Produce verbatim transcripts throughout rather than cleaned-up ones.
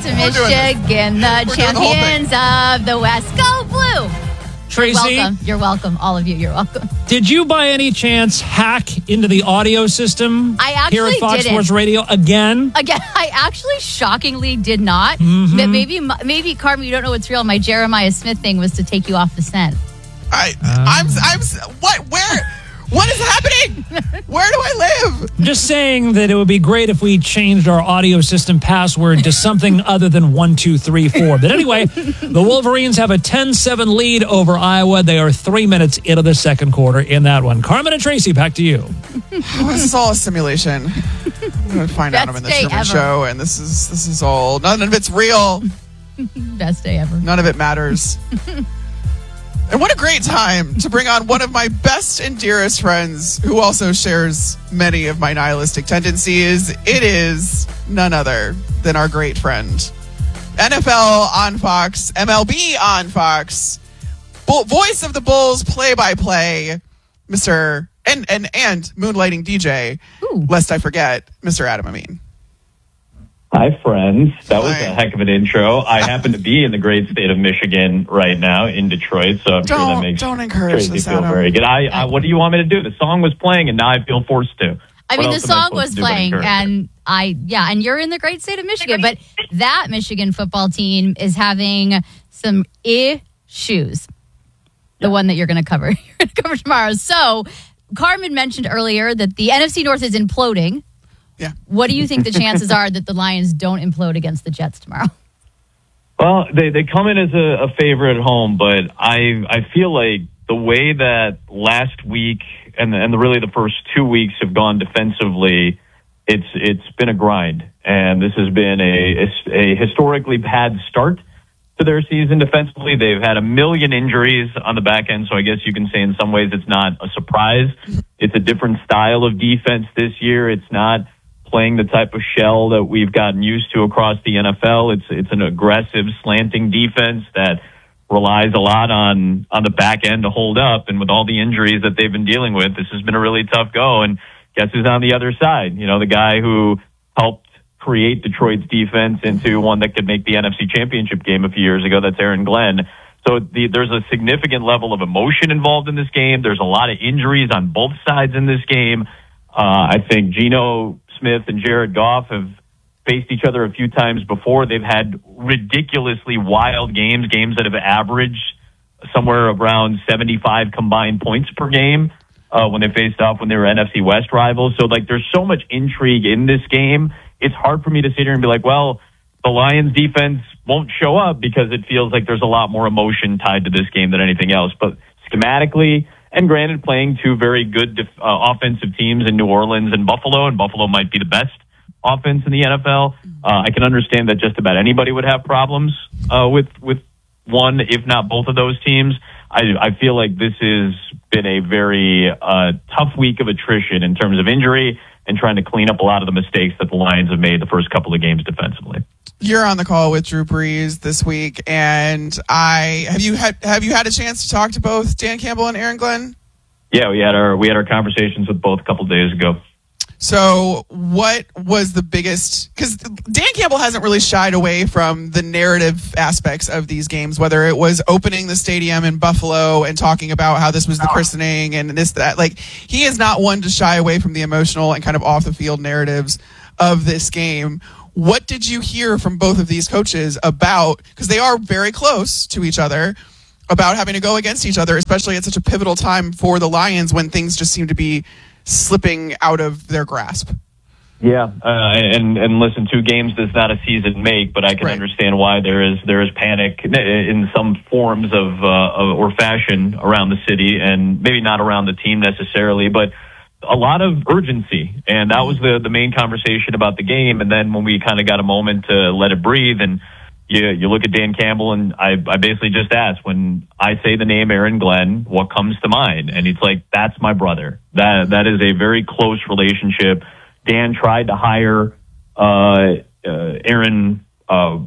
Michigan, the We're champions the of the West. Go Blue! Tracy, You're welcome. You're welcome. All of you, you're welcome. did you by any chance hack into the audio system I actually here at Fox didn't. Sports Radio again? Again, I actually shockingly did not. Mm-hmm. But maybe, maybe Carmen, you don't know what's real. My Jeremiah Smith thing was to take you off the scent. I, I'm, I'm, what, where, what is happening? Where do I live? Just saying that it would be great if we changed our audio system password to something other than one two three four. But anyway, the Wolverines have a ten seven lead over Iowa. They are three minutes into the second quarter in that one. Carmen and Tracy, back to you. Oh, this is all a simulation. I'm going to find out I'm in the Best day Truman ever. Show, and this is this is all, none of it's real. Best day ever. None of it matters. And what a great time to bring on one of my best and dearest friends who also shares many of my nihilistic tendencies. It is none other than our great friend. N F L on Fox, M L B on Fox, Bull, voice of the Bulls play-by-play, Mister and and and moonlighting D J, Ooh. lest I forget, Mister Adam Amin. Hi, friends. That was Hi. a heck of an intro. I happen to be in the great state of Michigan right now in Detroit, so I'm sure Don't- that makes don't encourage Tracy this, feel Adam. very good. I, I, what do you want me to do? The song was playing, and now I feel forced to. I What mean, the else am I song supposed was to do but playing, encourage it? and I, yeah, and you're in the great state of Michigan, but that Michigan football team is having some issues. The one that you're going to cover, you're going to cover tomorrow. So, Carmen mentioned earlier that the N F C North is imploding. Yeah. What do you think the chances are that the Lions don't implode against the Jets tomorrow? Well, they, they come in as a, a favorite at home, but I I feel like the way that last week and and the, really the first two weeks have gone defensively, it's it's been a grind, and this has been a a, a historically bad start to their season defensively. They've had a million injuries on the back end, so I guess you can say in some ways it's not a surprise. It's a different style of defense this year. It's not playing the type of shell that we've gotten used to across the N F L. It's it's an aggressive, slanting defense that relies a lot on on the back end to hold up. And with all the injuries that they've been dealing with, this has been a really tough go. And guess who's on the other side? You know, the guy who helped create Detroit's defense into one that could make the N F C Championship game a few years ago. That's Aaron Glenn. So the, there's a significant level of emotion involved in this game. There's a lot of injuries on both sides in this game. Uh, I think Geno Smith and Jared Goff have faced each other a few times before. They've had ridiculously wild games, games that have averaged somewhere around seventy-five combined points per game uh, when they faced off when they were N F C West rivals. So, like, there's so much intrigue in this game. It's hard for me to sit here and be like, well, the Lions defense won't show up because it feels like there's a lot more emotion tied to this game than anything else. But schematically, and granted, playing two very good def- uh, offensive teams in New Orleans and Buffalo, and Buffalo might be the best offense in the N F L. Uh, I can understand that just about anybody would have problems uh, with with one, if not both of those teams. I, I feel like this has been a very uh, tough week of attrition in terms of injury and trying to clean up a lot of the mistakes that the Lions have made the first couple of games defensively. You're on the call with Drew Brees this week, and I have you had have you had a chance to talk to both Dan Campbell and Aaron Glenn? Yeah, we had our we had our conversations with both a couple of days ago. So what was the biggest, because Dan Campbell hasn't really shied away from the narrative aspects of these games, whether it was opening the stadium in Buffalo and talking about how this was the christening and this, that, like, he is not one to shy away from the emotional and kind of off the field narratives of this game. What did you hear from both of these coaches about, because they are very close to each other, about having to go against each other, especially at such a pivotal time for the Lions when things just seem to be slipping out of their grasp? Yeah, uh, and and listen, two games does not a season make, but I can Right. understand why there is there is panic in some forms of, uh, of or fashion around the city, and maybe not around the team necessarily, but a lot of urgency, and that was the the main conversation about the game. And then when we kind of got a moment to let it breathe, and you you look at Dan Campbell, and I I basically just asked, when I say the name Aaron Glenn, what comes to mind? And he's like, that's my brother. That that is a very close relationship. Dan tried to hire uh, uh, Aaron uh,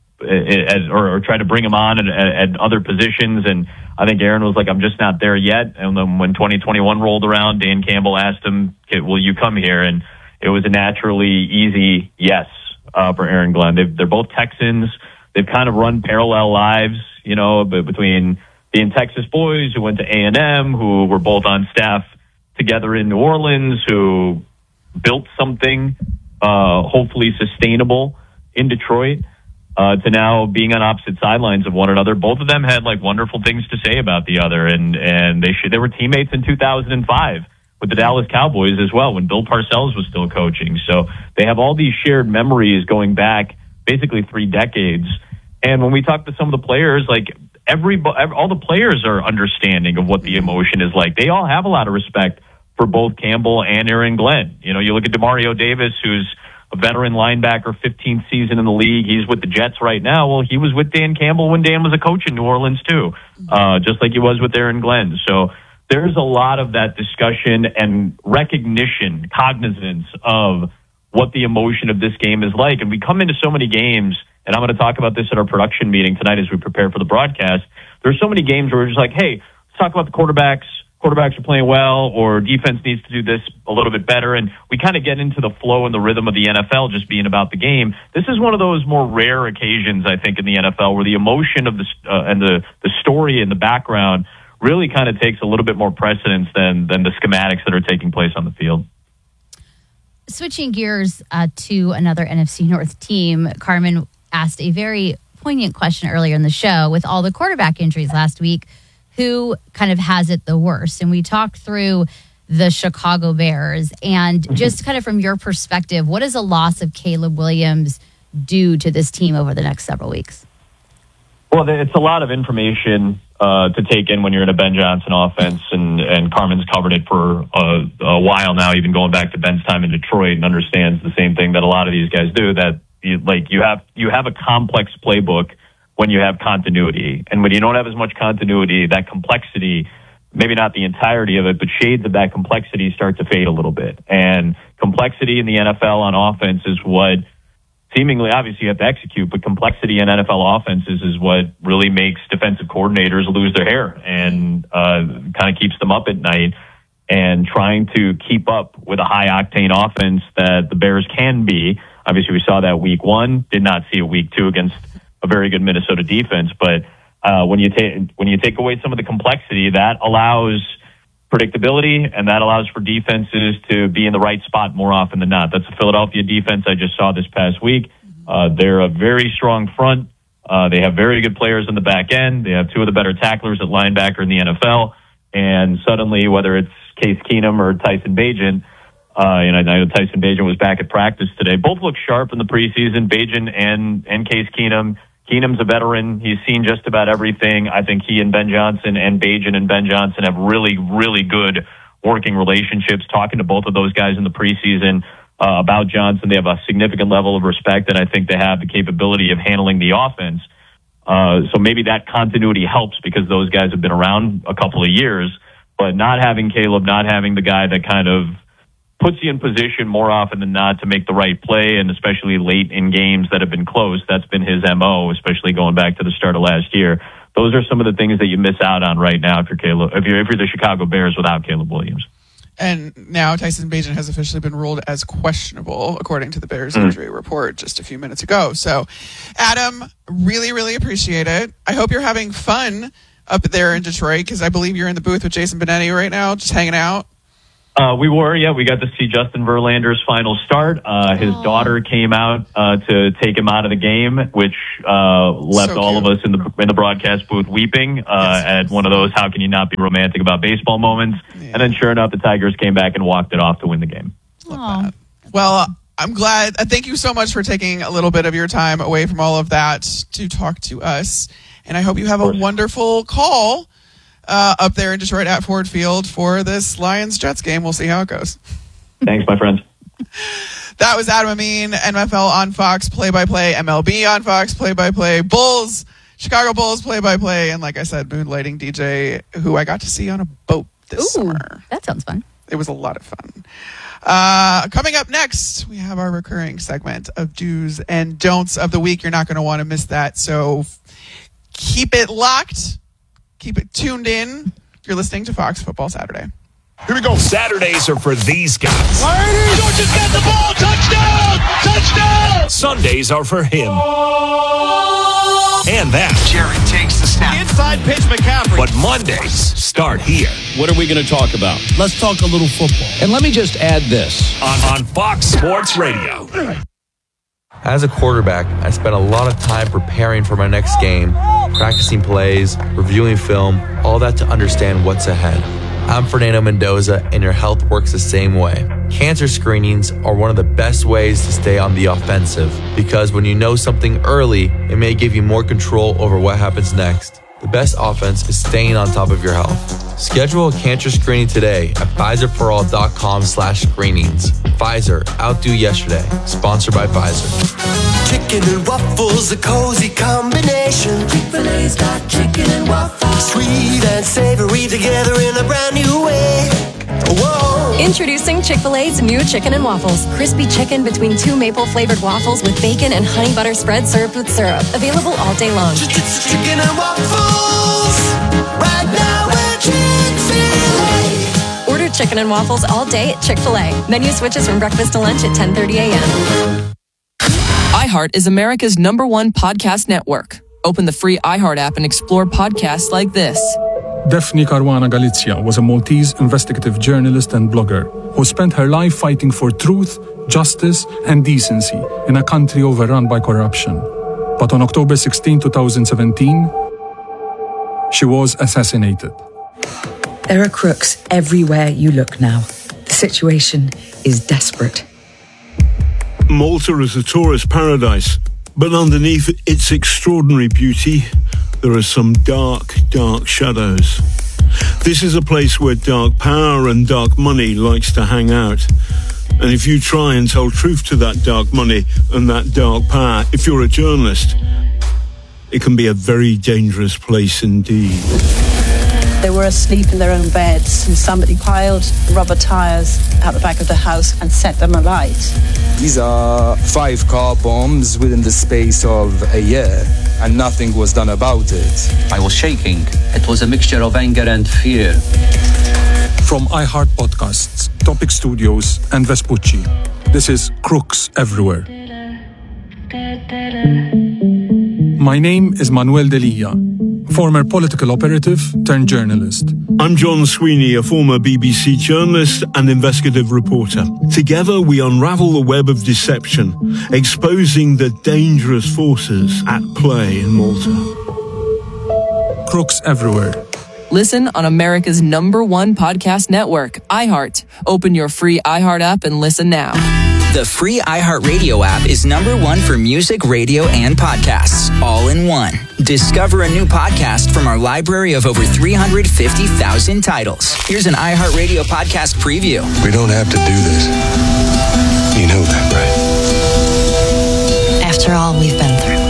as, or, or tried to bring him on at, at, at other positions, and I think Aaron was like, I'm just not there yet. And then when twenty twenty-one rolled around, Dan Campbell asked him, okay, will you come here? And it was a naturally easy yes. uh, for Aaron Glenn. They've, they're both Texans. They've kind of run parallel lives, you know, between being Texas boys who went to A and M, who were both on staff together in New Orleans, who built something uh, hopefully sustainable in Detroit, uh, to now being on opposite sidelines of one another. Both of them had like wonderful things to say about the other, and and they should, they were teammates in two thousand five with the Dallas Cowboys as well when Bill Parcells was still coaching. So they have all these shared memories going back basically three decades. And when we talk to some of the players, like every, all the players are understanding of what the emotion is like. They all have a lot of respect for both Campbell and Aaron Glenn. You know, you look at Demario Davis, who's a veteran linebacker, fifteenth season in the league. He's with the Jets right now. Well, he was with Dan Campbell when Dan was a coach in New Orleans too, uh, just like he was with Aaron Glenn. So there's a lot of that discussion and recognition, cognizance of what the emotion of this game is like. And we come into so many games, and I'm going to talk about this at our production meeting tonight as we prepare for the broadcast. There's so many games where we're just like, hey, let's talk about the quarterbacks. Quarterbacks are playing well, or defense needs to do this a little bit better. And we kind of get into the flow and the rhythm of the N F L just being about the game. This is one of those more rare occasions, I think, in the N F L where the emotion of the uh, and the, the story in the background really kind of takes a little bit more precedence than than the schematics that are taking place on the field. Switching gears uh, to another N F C North team, Carmen asked a very poignant question earlier in the show. With all the quarterback injuries last week, who kind of has it the worst? And we talked through the Chicago Bears. And mm-hmm. just kind of from your perspective, what does a loss of Caleb Williams do to this team over the next several weeks? Well, it's a lot of information uh, to take in when you're in a Ben Johnson offense, and, and Carmen's covered it for a, a while now, even going back to Ben's time in Detroit, and understands the same thing that a lot of these guys do, that you, like you have you have a complex playbook when you have continuity. And when you don't have as much continuity, that complexity, maybe not the entirety of it, but shades of that complexity start to fade a little bit. And complexity in the N F L on offense is what seemingly, obviously, you have to execute, but complexity in N F L offenses is what really makes defensive coordinators lose their hair and uh, kind of keeps them up at night. And trying to keep up with a high-octane offense that the Bears can be. Obviously, we saw that week one, did not see it week two against a very good Minnesota defense. But uh, when you take when you take away some of the complexity, that allows predictability, and that allows for defenses to be in the right spot more often than not. That's a Philadelphia defense I just saw this past week. Uh, they're a very strong front. Uh, they have very good players in the back end. They have two of the better tacklers at linebacker in the N F L. And suddenly, whether it's Case Keenum or Tyson Bagent, uh, and I know Tyson Bagent was back at practice today. Both look sharp in the preseason, Bagent and, and Case Keenum. Keenum's a veteran. He's seen just about everything. I think he and Ben Johnson and Bagent and Ben Johnson have really, really good working relationships. Talking to both of those guys in the preseason uh, about Johnson, they have a significant level of respect, and I think they have the capability of handling the offense. Uh, so maybe that continuity helps because those guys have been around a couple of years, but not having Caleb, not having the guy that kind of puts you in position more often than not to make the right play, and especially late in games that have been close. That's been his M O, especially going back to the start of last year. Those are some of the things that you miss out on right now if you're Caleb, if you're if you're the Chicago Bears without Caleb Williams. And now Tyson Bagent has officially been ruled as questionable, according to the Bears mm. injury report just a few minutes ago. So, Adam, really, really appreciate it. I hope you're having fun up there in Detroit, because I believe you're in the booth with Jason Benetti right now, just hanging out. Uh, we were, yeah. We got to see Justin Verlander's final start. Uh, his Aww. daughter came out uh, to take him out of the game, which uh, left so all of us in the in the broadcast booth weeping uh, yes. at one of those "how can you not be romantic about baseball" moments. Yeah. And then, sure enough, the Tigers came back and walked it off to win the game. Love that. Well, uh, I'm glad. Uh, thank you so much for taking a little bit of your time away from all of that to talk to us. And I hope you have a wonderful call Uh, up there in Detroit at Ford Field for this Lions-Jets game. We'll see how it goes. Thanks, my friends. That was Adam Amin, N F L on Fox play-by-play, M L B on Fox play-by-play, Bulls, Chicago Bulls play-by-play, and like I said, moonlighting D J, who I got to see on a boat this Ooh, summer. That sounds fun. It was a lot of fun. Uh, coming up next, we have our recurring segment of do's and don'ts of the week. You're not going to want to miss that, so keep it locked. Keep it tuned in. You're listening to Fox Football Saturday. Here we go. Saturdays are for these guys. Georgia's got the ball. Touchdown! Touchdown! Sundays are for him. And that. Jared takes the snap. Inside pitch, McCaffrey. But Mondays start here. What are we going to talk about? Let's talk a little football. And let me just add this. On, on Fox Sports Radio. As a quarterback, I spent a lot of time preparing for my next game, practicing plays, reviewing film, all that to understand what's ahead. I'm Fernando Mendoza, and your health works the same way. Cancer screenings are one of the best ways to stay on the offensive, because when you know something early, it may give you more control over what happens next. The best offense is staying on top of your health. Schedule a cancer screening today at Pfizer-for-all.com slash screenings. Pfizer, outdo yesterday. Sponsored by Pfizer. Chicken and waffles, a cozy combination. Chick-fil-A's got chicken and waffles. Sweet and savory together in a brand new way. Whoa. Introducing Chick-fil-A's new chicken and waffles. Crispy chicken between two maple-flavored waffles with bacon and honey butter spread served with syrup. Available all day long. Chicken and waffles. Right now at Chick-fil-A. Order chicken and waffles all day at Chick-fil-A. Menu switches from breakfast to lunch at ten thirty a.m. iHeart is America's number one podcast network. Open the free iHeart app and explore podcasts like this. Daphne Caruana Galizia was a Maltese investigative journalist and blogger who spent her life fighting for truth, justice, and decency in a country overrun by corruption. But on October sixteenth, twenty seventeen, she was assassinated. There are crooks everywhere you look now. The situation is desperate. Malta is a tourist paradise, but underneath its extraordinary beauty, there are some dark, dark shadows. This is a place where dark power and dark money likes to hang out. And if you try and tell truth to that dark money and that dark power, if you're a journalist, it can be a very dangerous place indeed. They were asleep in their own beds and somebody piled rubber tires out the back of the house and set them alight. These are five car bombs within the space of a year, and nothing was done about it. I was shaking. It was a mixture of anger and fear. From iHeart Podcasts, Topic Studios, and Vespucci, this is Crooks Everywhere. My name is Manuel Delia, former political operative turned journalist. I'm John Sweeney, a former B B C journalist and investigative reporter. Together, we unravel the web of deception, exposing the dangerous forces at play in Malta. Crooks Everywhere. Listen on America's number one podcast network, iHeart. Open your free iHeart app and listen now. The free iHeartRadio app is number one for music, radio, and podcasts, all in one. Discover a new podcast from our library of over three hundred fifty thousand titles. Here's an iHeartRadio podcast preview. We don't have to do this. You know that, right? After all we've been through.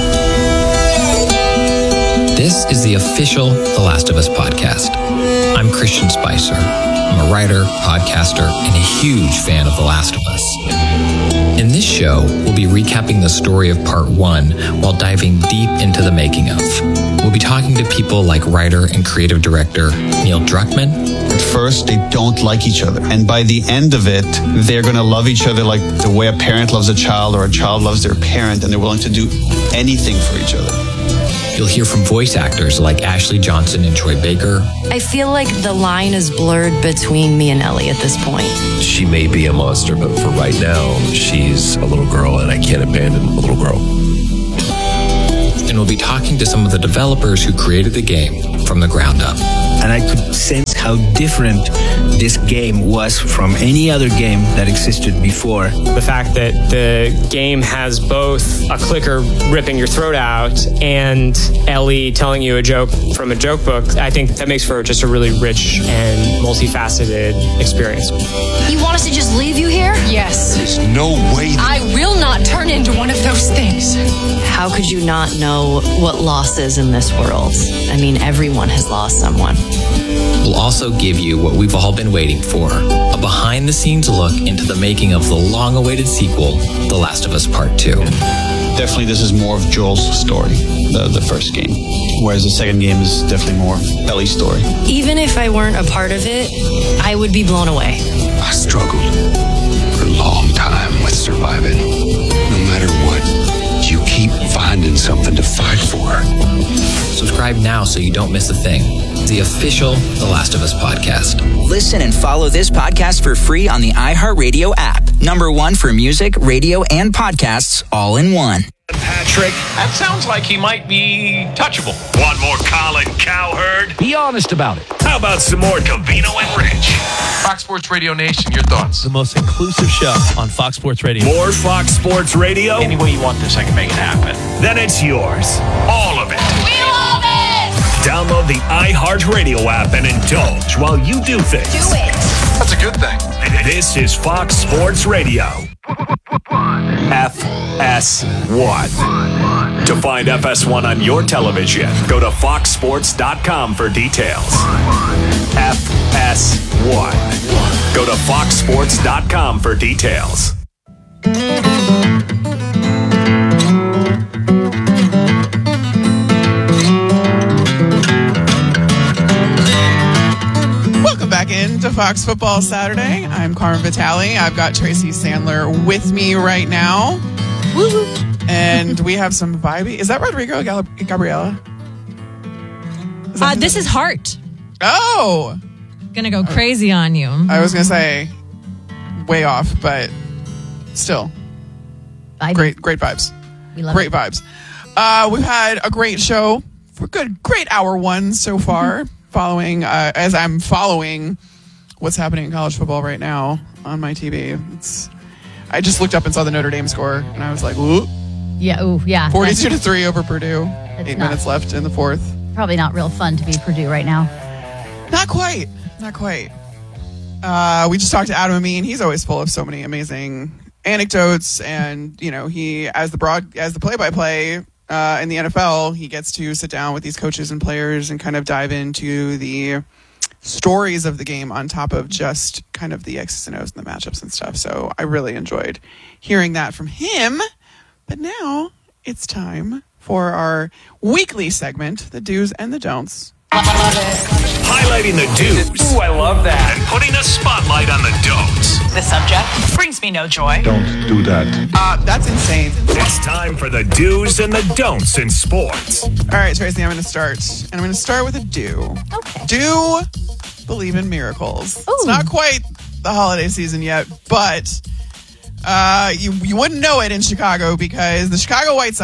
This is the official The Last of Us podcast. I'm Christian Spicer. I'm a writer, podcaster, and a huge fan of The Last of Us. In this show, we'll be recapping the story of part one while diving deep into the making of. We'll be talking to people like writer and creative director Neil Druckmann. At first, they don't like each other. And by the end of it, they're going to love each other like the way a parent loves a child or a child loves their parent, and they're willing to do anything for each other. You'll hear from voice actors like Ashley Johnson and Troy Baker. I feel like the line is blurred between me and Ellie at this point. She may be a monster, but for right now, she's a little girl, and I can't abandon a little girl. And we'll be talking to some of the developers who created the game from the ground up. And I could sense how different this game was from any other game that existed before. The fact that the game has both a clicker ripping your throat out and Ellie telling you a joke from a joke book, I think that makes for just a really rich and multifaceted experience. You want us to just leave you here? Yes. There's no way. I will not turn into one of those things. How could you not know what loss is in this world? I mean, everyone has lost someone. We'll also give you what we've all been waiting for, a behind-the-scenes look into the making of the long-awaited sequel, The Last of Us Part two. definitely this is more of Joel's story, the, the first game. Whereas the second game is definitely more Ellie's story. Even if I weren't a part of it, I would be blown away. I struggled for a long time with surviving. No matter what, you keep finding something to fight for. Subscribe now so you don't miss a thing. The official The Last of Us podcast. Listen and follow this podcast for free on the iHeartRadio app. Number one for music, radio, and podcasts all in one. Patrick. That sounds like he might be touchable. Want more Colin Cowherd? Be honest about it. How about some more Covino and Rich? Fox Sports Radio Nation, your thoughts? The most inclusive show on Fox Sports Radio. More Fox Sports Radio? Any way you want this, I can make it happen. Then it's yours. All of it. We love it! Download the iHeartRadio app and indulge while you do things. Do it! That's a good thing. This is Fox Sports Radio. F S one. To find F S one on your television, go to fox sports dot com for details. F S one. Go to fox sports dot com for details. Welcome back into Fox Football Saturday. I'm Carmen Vitale. I've got Tracy Sandler with me right now. Woo-hoo. And we have some vibey. Is that Rodrigo Gal- Gabriela? Is uh, this is Heart. Oh. Gonna go crazy on you. I was going to say way off, but still. Vibey. Great, great vibes. We love great it. vibes. Uh, we've had a great show. For good, great hour one so far. Following, uh, as I'm following what's happening in college football right now on my T V. It's, I just looked up and saw the Notre Dame score, and I was like, ooh. Yeah, ooh, yeah. forty-two to three over Purdue. Eight not, minutes left in the fourth. Probably not real fun to be Purdue right now. Not quite. Not quite. Uh, we just talked to Adam Amin. He's always full of so many amazing anecdotes, and you know, he as the broad as the play-by-play uh, in the N F L, he gets to sit down with these coaches and players and kind of dive into the stories of the game on top of just kind of the X's and O's and the matchups and stuff. So I really enjoyed hearing that from him. But now it's time for our weekly segment, the do's and the don'ts. Highlighting the do's. Ooh, I love that. And putting a spotlight on the don'ts. The subject brings me no joy. Don't do that. Uh, that's insane. It's time for the do's and the don'ts in sports. All right, Tracy, I'm going to start. And I'm going to start with a do. Okay. Do believe in miracles. Ooh. It's not quite the holiday season yet, but uh, you, you wouldn't know it in Chicago because the Chicago White Sox